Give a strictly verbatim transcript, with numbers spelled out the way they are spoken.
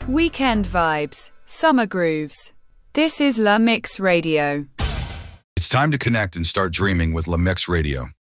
Weekend vibes, summer grooves. This is La Mix Radio. It's time to connect and start dreaming with La Mix Radio.